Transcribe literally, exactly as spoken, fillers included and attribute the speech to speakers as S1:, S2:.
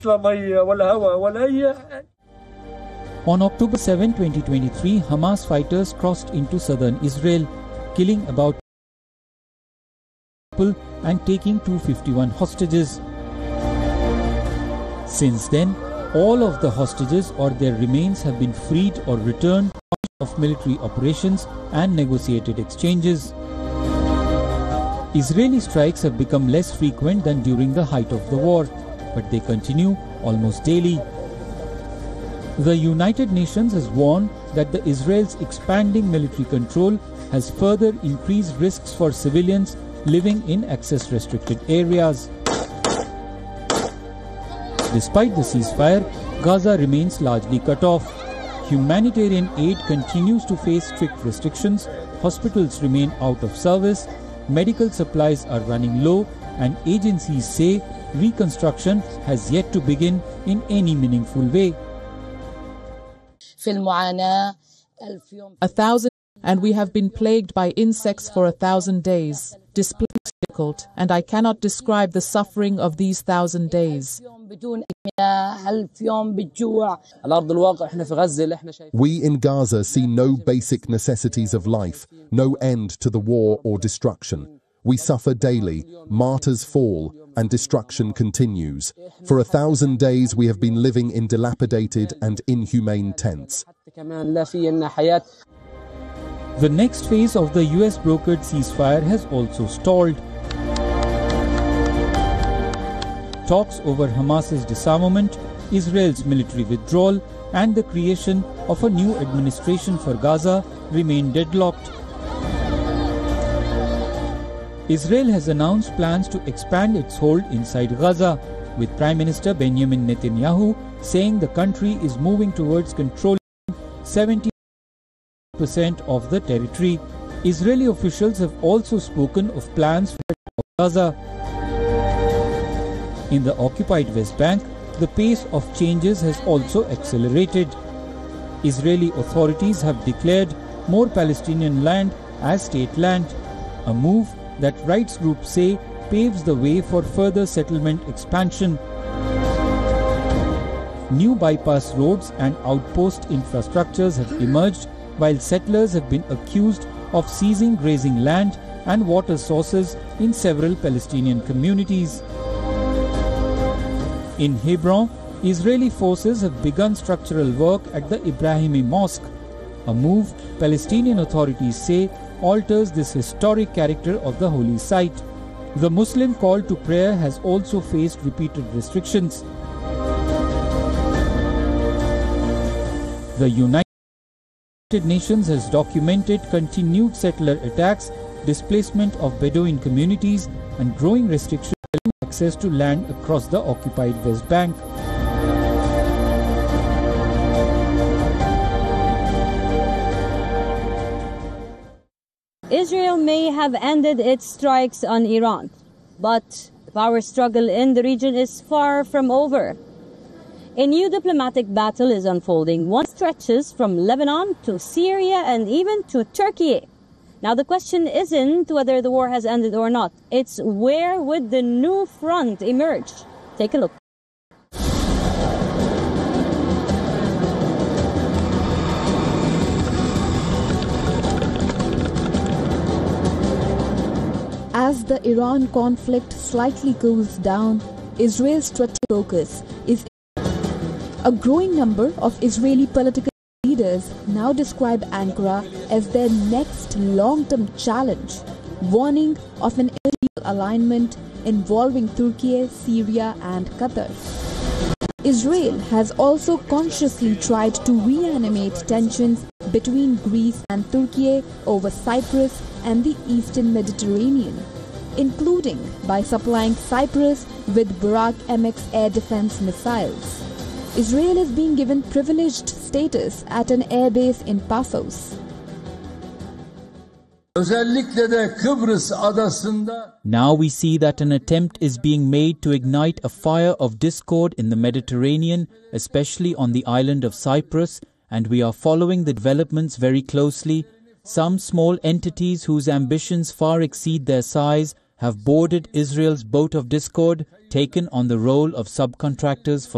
S1: On October seventh, twenty twenty-three, Hamas fighters crossed into southern Israel, killing about people and taking two hundred fifty-one hostages. Since then, all of the hostages or their remains have been freed or returned of military operations and negotiated exchanges. Israeli strikes have become less frequent than during the height of the war, but they continue almost daily. The United Nations has warned that the Israel's expanding military control has further increased risks for civilians living in access-restricted areas. Despite the ceasefire, Gaza remains largely cut off. Humanitarian aid continues to face strict restrictions, hospitals remain out of service, medical supplies are running low, and agencies say reconstruction has yet to begin in any meaningful way.
S2: A thousand, and we have been plagued by insects for a thousand days. Displaced, difficult, and I cannot describe the suffering of these thousand days.
S3: We in Gaza see no basic necessities of life, no end to the war or destruction. We suffer daily, martyrs fall, and destruction continues. For a thousand days we have been living in dilapidated and inhumane tents.
S1: The next phase of the U S-brokered ceasefire has also stalled. Talks over Hamas's disarmament, Israel's military withdrawal, and the creation of a new administration for Gaza remain deadlocked. Israel has announced plans to expand its hold inside Gaza, with Prime Minister Benjamin Netanyahu saying the country is moving towards controlling seventy percent of the territory. Israeli officials have also spoken of plans for Gaza. In the occupied West Bank, the pace of changes has also accelerated. Israeli authorities have declared more Palestinian land as state land, a move that rights groups say paves the way for further settlement expansion. New bypass roads and outpost infrastructures have emerged, while settlers have been accused of seizing grazing land and water sources in several Palestinian communities. In Hebron, Israeli forces have begun structural work at the Ibrahimi Mosque, a move Palestinian authorities say alters this historic character of the holy site. The Muslim call to prayer has also faced repeated restrictions. The United Nations has documented continued settler attacks, displacement of Bedouin communities, and growing restrictions on access to land across the occupied West Bank.
S4: Israel may have ended its strikes on Iran, but the power struggle in the region is far from over. A new diplomatic battle is unfolding. One stretches from Lebanon to Syria and even to Turkey. Now the question isn't whether the war has ended or not. It's where would the new front emerge? Take a look.
S5: As the Iran conflict slightly cools down, Israel's strategic focus is a growing number of Israeli political leaders now describe Ankara as their next long-term challenge, warning of an illegal alignment involving Turkey, Syria and Qatar. Israel has also consciously tried to reanimate tensions between Greece and Turkey over Cyprus and the Eastern Mediterranean, including by supplying Cyprus with Barak M X air defense missiles. Israel is being given privileged status at an airbase in Paphos.
S1: Now we see that an attempt is being made to ignite a fire of discord in the Mediterranean, especially on the island of Cyprus, and we are following the developments very closely. Some small entities whose ambitions far exceed their size have boarded Israel's boat of discord, taken on the role of subcontractors for